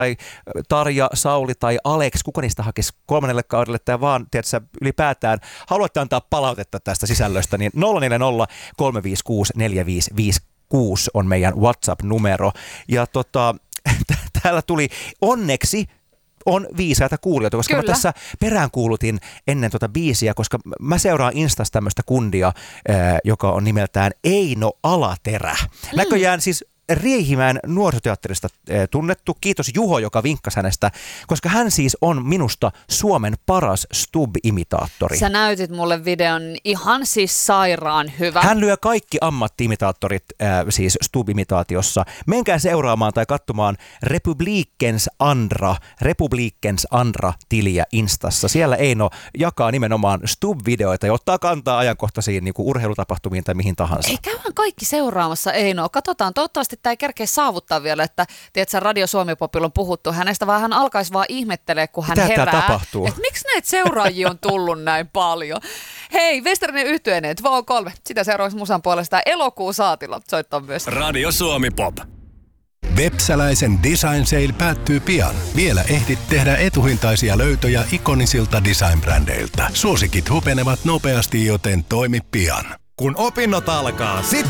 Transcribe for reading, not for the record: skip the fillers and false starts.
tai Tarja, Sauli tai Alex, kuka niistä hakisi 3. kaudelle tai vaan, tiedätkö, ylipäätään haluatte antaa palautetta tästä sisällöstä, niin 040 356 4556 on meidän WhatsApp-numero. Ja täällä tuli onneksi on viisaita kuulijoita, koska Kyllä. mä tässä peräänkuulutin ennen biisiä, koska mä seuraan Instassa tämmöistä kundia, joka on nimeltään Eino Alaterä. Näköjään siis Riihimäen nuorisoteatterista tunnettu. Kiitos Juho, joka vinkkasi hänestä, koska hän siis on minusta Suomen paras Stub-imitaattori. Sä näytit mulle videon ihan siis sairaan hyvä. Hän lyö kaikki ammatti-imitaattorit siis Stub-imitaatiossa. Menkää seuraamaan tai katsomaan Republikens Andra-tiliä Instassa. Siellä Eino jakaa nimenomaan Stub-videoita ja ottaa kantaa ajankohtaisiin niin kuin urheilutapahtumiin tai mihin tahansa. Ei käydään kaikki seuraamassa Einoa. Katsotaan, toivottavasti tämä ei kerkeä saavuttaa vielä, että tiedätkö, Radio Suomi-popilla on puhuttu hänestä, vaan hän alkaisi vaan ihmettelee, kun hän herää. Mitä tapahtuu? Että miksi näitä seuraajia on tullut näin paljon? Hei, Westerinen Yhtyeinen, 2-3. Sitä seuraavaksi musan puolesta Elokuu saatilla soittaa myös. Radio Suomi Pop. Vepsäläisen Design Sale päättyy pian. Vielä ehdit tehdä etuhintaisia löytöjä ikonisilta design-brändeiltä. Suosikit hupenevat nopeasti, joten toimi pian. Kun opinnot alkaa, sit